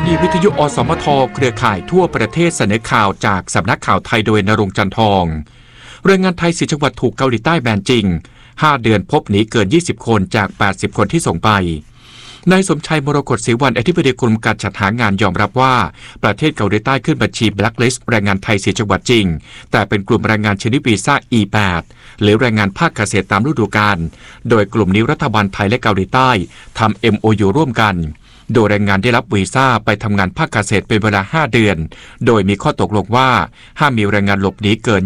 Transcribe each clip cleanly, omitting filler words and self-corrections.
นีวิทยุอสมทเครือข่ายทั่วประเทศเสนอข่าวจากสำนักข่าวไทยโดยณรงค์ จันทองแรงงานไทย10จังหวัดถูกเกาหลีใต้แบนจริง5 เดือนพบหนีเกิน20คนจาก80คนที่ส่งไปนายสมชัยมรกตศรีวรรณอธิบดีกรมการจัดหางานยอมรับว่าประเทศเกาหลีใต้ขึ้นบัญชีแบล็คลิสต์แรงงานไทย10จังหวัดจริงแต่เป็นกลุ่มแรงงานชนิดวีซ่า E8 หรือแรงงานภาคเกษตรตามฤดูกาลโดยกลุ่มนี้รัฐบาลไทยและเกาหลีใต้ทำ MOU ร่วมกันโดยแรงงานได้รับวีซ่าไปทำงานภาคเกษตรเป็นเวลา5 เดือนโดยมีข้อตกลงว่าห้ามมีแรงงานหลบหนีเกิน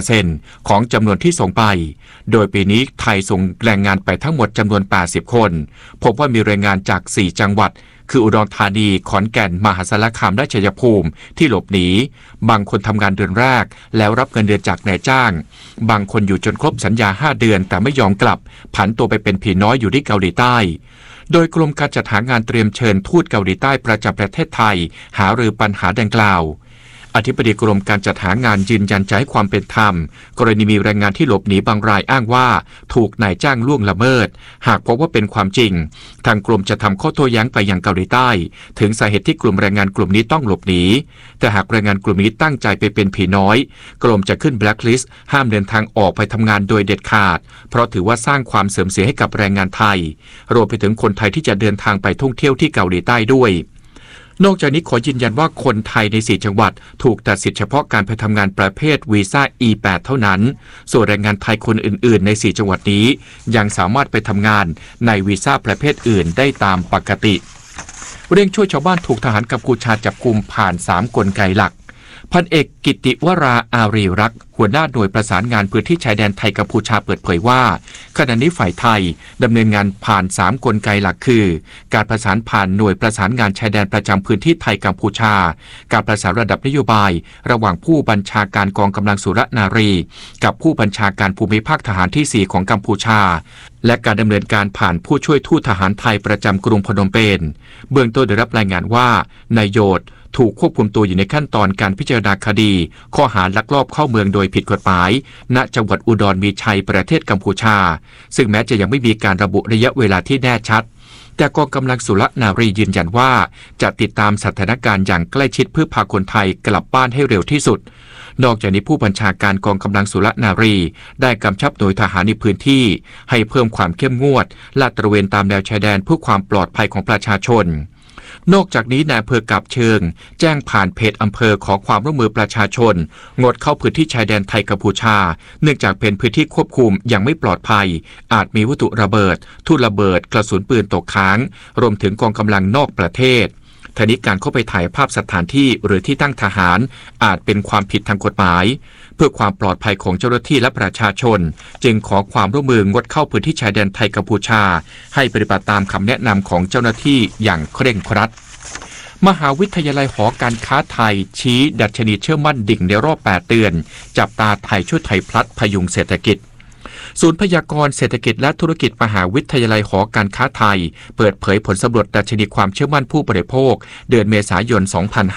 20% ของจำนวนที่ส่งไปโดยปีนี้ไทยส่งแรงงานไปทั้งหมดจำนวน80คนพบว่ามีแรงงานจาก4จังหวัดคืออุดรธานีขอนแก่นมหาสารคามและชัยภูมิที่หลบหนีบางคนทำงานเดือนแรกแล้วรับเงินเดือนจากนายจ้างบางคนอยู่จนครบสัญญา5 เดือนแต่ไม่ยอมกลับผันตัวไปเป็นผีน้อยอยู่ที่เกาหลีใต้โดยกรมการจัดหางานเตรียมเชิญทูตเกาหลีใต้ประจำประเทศไทยหารือปัญหาดังกล่าวอธิบดีกรมการจัดหางานยืนยันจะให้ความเป็นธรรมกรณีมีแรงงานที่หลบหนีบางรายอ้างว่าถูกนายจ้างล่วงละเมิดหากพบว่าเป็นความจริงทางกรมจะทำข้อโต้แย้งไปยังเกาหลีใต้ถึงสาเหตุที่กลุ่มแรงงานกลุ่มนี้ต้องหลบหนีแต่หากแรงงานกลุ่มนี้ตั้งใจไปเป็นผีน้อยกรมจะขึ้นแบล็คลิสต์ห้ามเดินทางออกไปทำงานโดยเด็ดขาดเพราะถือว่าสร้างความเสื่อมเสียให้กับแรงงานไทยรวมไปถึงคนไทยที่จะเดินทางไปท่องเที่ยวที่เกาหลีใต้ด้วยนอกจากนี้ขอยืนยันว่าคนไทยใน4จังหวัดถูกตัดสิทธิเฉพาะการไปทำงานประเภทวีซ่า E8 เท่านั้นส่วนแรงงานไทยคนอื่นๆใน4จังหวัดนี้ยังสามารถไปทำงานในวีซ่าประเภทอื่นได้ตามปกติเร่งช่วยชาวบ้านถูกทหารกัมพูชาจับกุมผ่าน3 กลไกหลักพันเอกกิติวราอารีรักษ์หัวหน้าหน่วยประสานงานพื้นที่ชายแดนไทยกัมพูชาเปิดเผยว่าขณะนี้ฝ่ายไทยดำเนินงานผ่าน3 กลไกหลักคือการประสานผ่านหน่วยประสานงานชายแดนประจำพื้นที่ไทยกัมพูชาการประสานระดับนโยบายระหว่างผู้บัญชาการกองกำลังสุรนารีกับผู้บัญชาการภูมิภาคทหารที่4ของกัมพูชาและการดำเนินการผ่านผู้ช่วยทูตทหารไทยประจำกรุงพนมเปญเบื้องต้นได้รับรายงานว่านายโยธถูกควบคุมตัวอยู่ในขั้นตอนการพิจารณาคดีข้อหาลักลอบเข้าเมืองโดยผิดกฎหมายณจังหวัดอุดรมีชัยประเทศกัมพูชาซึ่งแม้จะยังไม่มีการระบุระยะเวลาที่แน่ชัดแต่กองกำลังสุรนารียืนยันว่าจะติดตามสถานการณ์อย่างใกล้ชิดเพื่อพาคนไทยกลับบ้านให้เร็วที่สุดนอกจากนี้ผู้บัญชาการกองกำลังสุรนารีได้กำชับหน่วยทหารในพื้นที่ให้เพิ่มความเข้มงวดลาดตระเวนตามแนวชายแดนเพื่อความปลอดภัยของประชาชนนอกจากนี้นายอำเภอกาบเชิงแจ้งผ่านเพจอำเภอขอความร่วมมือประชาชนงดเข้าพื้นที่ชายแดนไทยกัมพูชาเนื่องจากเป็นพื้นที่ควบคุมยังไม่ปลอดภัยอาจมีวัตถุระเบิดทุ่นระเบิดกระสุนปืนตกค้างรวมถึงกองกำลังนอกประเทศทนี้การเข้าไปถ่ายภาพสถานที่หรือที่ตั้งทหารอาจเป็นความผิดทางกฎหมายเพื่อความปลอดภัยของเจ้าหน้าที่และประชาชนจึงขอความร่วมมืองดเข้าพื้นที่ชายแดนไทยกัมพูชาให้ปฏิบัติตามคำแนะนำของเจ้าหน้าที่อย่างเคร่งครัดมหาวิทยาลัยหอการค้าไทยชี้ดัชนีเชื่อมั่นดิ่งในรอบ8 เดือนจับตาไทยช่วยไทยพลัดพยุงเศรษฐกิจศูนย์พยากรณ์เศรษฐกิจและธุรกิจมหาวิทยาลัยหอการค้าไทยเปิดเผยผลสำรวจดัชนีความเชื่อมั่นผู้บริโภคเดือนเมษายน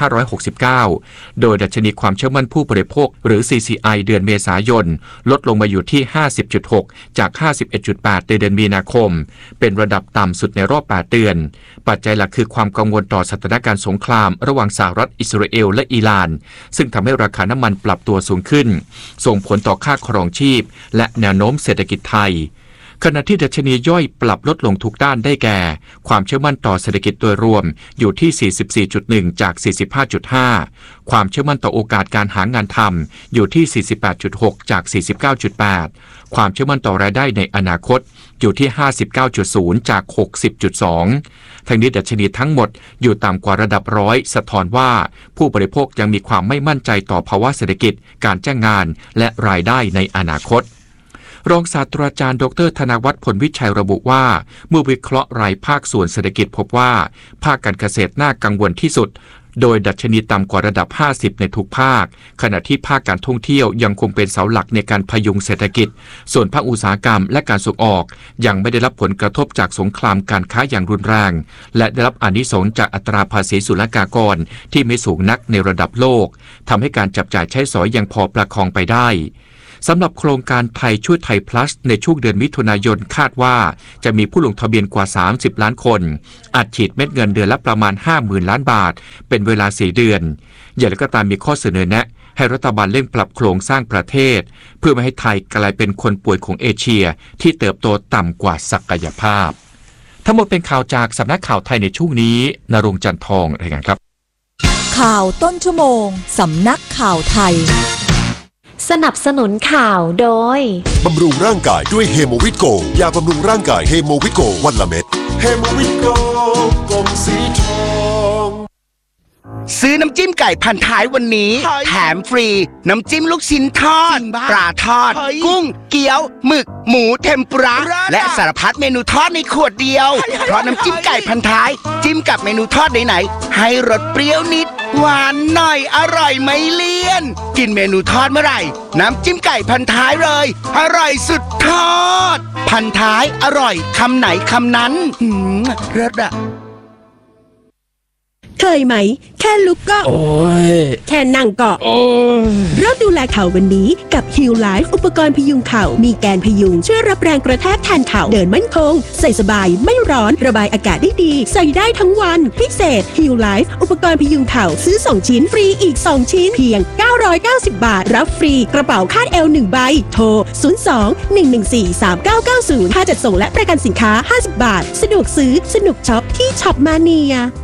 2569 โดยดัชนีความเชื่อมั่นผู้บริโภคหรือ CCI เดือนเมษายนลดลงมาอยู่ที่ 50.6 จาก 51.8 ในเดือนมีนาคมเป็นระดับต่ำสุดในรอบ 8 เดือนปัจจัยหลักคือความกังวลต่อสถานการณ์สงครามระหว่างสหรัฐอิสราเอลและอิหร่านซึ่งทำให้ราคาน้ำมันปรับตัวสูงขึ้นส่งผลต่อค่าครองชีพและแนวโน้มเศรษฐกิจไทยขณะที่ดัชนีย่อยปรับลดลงทุกด้านได้แก่ความเชื่อมั่นต่อเศรษฐกิจโดยรวมอยู่ที่ 44.1 จาก 45.5 ความเชื่อมั่นต่อโอกาสการหางานทำอยู่ที่ 48.6 จาก 49.8 ความเชื่อมั่นต่อรายได้ในอนาคตอยู่ที่ 59.0 จาก 60.2 ทั้งนี้ดัชนีทั้งหมดอยู่ต่ำกว่าระดับร้อยสะท้อนว่าผู้บริโภคยังมีความไม่มั่นใจต่อภาวะเศรษฐกิจการจ้างงานและรายได้ในอนาคตรองศาสตราจารย์ดร.ธนวัฒน์ ผลวิชัยระบุว่าเมื่อวิเคราะห์รายภาคส่วนเศรษฐกิจพบว่าภาคการเกษตรน่ากังวลที่สุดโดยดัชนีต่ำกว่าระดับ50ในทุกภาคขณะที่ภาคการท่องเที่ยวยังคงเป็นเสาหลักในการพยุงเศรษฐกิจส่วนภาคอุตสาหกรรมและการส่งออกยังไม่ได้รับผลกระทบจากสงครามการค้าอย่างรุนแรงและได้รับอานิสงส์จากอัตราภาษีศุลกากรที่ไม่สูงนักในระดับโลกทำให้การจับจ่ายใช้สอยยังพอประคองไปได้สำหรับโครงการไทยช่วยไทย plus ในช่วงเดือนมิถุนายนคาดว่าจะมีผู้ลงทะเบียนกว่า30ล้านคนอัดฉีดเม็ดเงินเดือนละประมาณ 50,000 ล้านบาทเป็นเวลา4เดือนอย่างไรก็ตามมีข้อเสนอแนะให้รัฐบาลเร่งปรับโครงสร้างประเทศเพื่อไม่ให้ไทยกลายเป็นคนป่วยของเอเชียที่เติบโตต่ำกว่าศักยภาพทั้งหมดเป็นข่าวจากสำนักข่าวไทยในช่วงนี้ณรงค์จันทร์ทองรายงานครับข่าวต้นชั่วโมงสำนักข่าวไทยสนับสนุนข่าวโดยบำรุงร่างกายด้วยเฮโมวิตโกยาบำรุงร่างกายเฮโมวิตโกวันละเม็ดเฮโมวิตโกกลมสีทองซื้อน้ำจิ้มไก่พันท้ายวันนี้แถมฟรีน้ำจิ้มลูกชิ้นทอดปลาทอดกุ้งเกี๊ยวหมึกหมูเทมปุระและสารพัดเมนูทอดในขวดเดียวเพราะน้ำจิ้มไก่พันท้ายจิ้มกับเมนูทอดไหนๆให้รสเปรี้ยวนิดหวานหน่อยอร่อยไม่เลี่ยนกินเมนูทอดเมื่อไหร่น้ำจิ้มไก่พันท้ายเลยอร่อยสุดทอดพันท้ายอร่อยคำไหนคำนั้นเลิศอะเคยไหมแค่ลุกก็โอ้ยแค่นั่งก็โอ้ยเริ่มดูแลเข่าวันนี้กับ Heal Life อุปกรณ์พยุงเข่ามีแกนพยุงช่วยรับแรงกระแทกแทนเข่าเดินมั่นคงใส่สบายไม่ร้อนระบายอากาศได้ดีใส่ได้ทั้งวันพิเศษ Heal Life อุปกรณ์พยุงเข่าซื้อ2ชิ้นฟรีอีก2ชิ้นเพียง990 บาทรับฟรีกระเป๋าคาดเอว1ใบโทร02-114-3990ค่าจัดส่งและประกันสินค้า50 บาทสะดวกซื้อสนุกช็อปที่ช็อปมาเนีย